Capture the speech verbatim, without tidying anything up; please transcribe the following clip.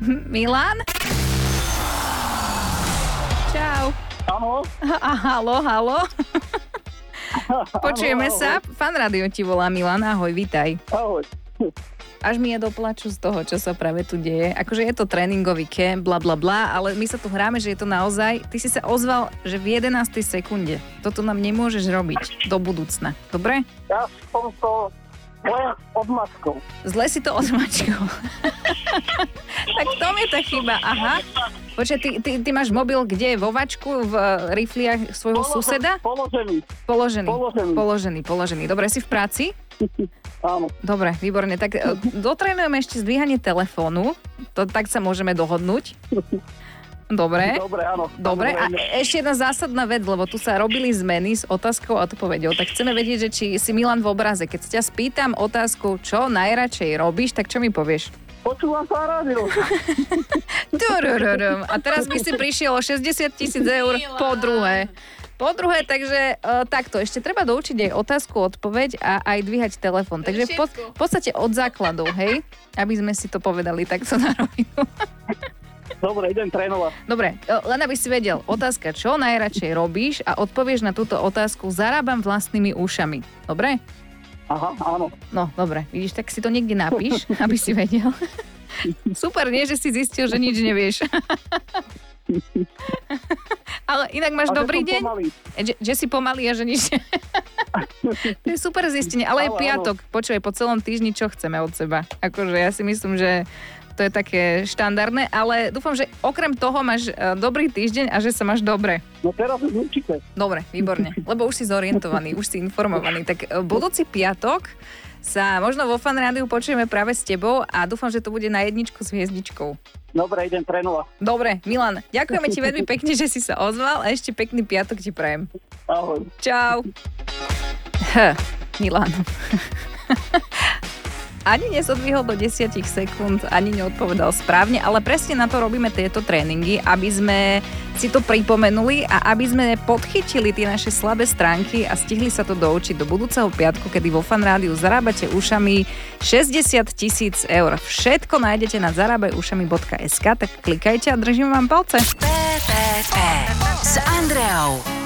Milan? Čau. Áno. A halo, halo. Počujeme sa. Fan rádio ti volá Milan. Ahoj, vítaj. Ahoj. Až mi je do plaču z toho, čo sa práve tu deje. Akože je to tréningový camp, bla bla bla, ale my sa tu hráme, že je to naozaj... Ty si sa ozval, že v jedenástej sekunde. Toto nám nemôžeš robiť do budúcna. Dobre? Ja som to len odmačkou. Zle si to odmačkou. Tak v tom je tá chyba. Aha. Počkaj, ty, ty, ty máš mobil kde? Vo vačku? V rifliach svojho Položený, suseda? Položený. Položený. Položený. Položený, položený. Dobre, si v práci? Áno. Dobre, výborne. Tak e, dotrénujeme ešte zdvíhanie telefónu. To, tak sa môžeme dohodnúť. Dobre. Dobre, áno. Dobre, a ešte jedna zásadná vec, lebo tu sa robili zmeny s otázkou a odpoveďou. Tak chceme vedieť, že či si Milan v obraze. Keď sa ťa spýtam otázku, čo najradšej robíš, tak čo mi povieš? Počúvam sa rádio. A teraz by si prišiel o šesťdesiat tisíc eur po druhé. Po druhé, takže uh, takto, ešte treba doučiť aj otázku, odpoveď a aj dvíhať telefón. Takže v, po, v podstate od základov, hej? Aby sme si to povedali takto na rovinu. Dobre, idem trénovať. Dobre, len aby si vedel, otázka, čo najradšej robíš a odpovieš na túto otázku, zarábam vlastnými ušami. Dobre? Aha, áno. No, dobre, vidíš, tak si to niekde napíš, aby si vedel. Super, nie, že si zistil, že nič nevieš. Ale inak máš a dobrý deň? Že, že si pomalý a že nič. To je super zistenie, ale, ale je piatok. Áno. Počúvaj, po celom týždni, čo chceme od seba. Akože ja si myslím, že to je také štandardné, ale dúfam, že okrem toho máš dobrý týždeň a že sa máš dobre. No teraz už určite. Dobre, výborne, lebo už si zorientovaný, už si informovaný. Tak budúci piatok sa možno vo Fan rádiu počujeme práve s tebou a dúfam, že to bude na jedničku s hviezdičkou. Dobre, idem trénovať. Dobre, Milan, ďakujeme ti veľmi pekne, že si sa ozval a ešte pekný piatok ti prajem. Ahoj. Čau. H, Milan. Ani nezodvihol do desať sekúnd, ani neodpovedal správne, ale presne na to robíme tieto tréningy, aby sme si to pripomenuli a aby sme podchytili tie naše slabé stránky a stihli sa to doučiť do budúceho piatku, kedy vo Fan rádiu zarábate ušami šesťdesiat tisíc eur. Všetko nájdete na zarábajušami bodka es ká, tak klikajte a držím vám palce. pé pé pé s Andreou.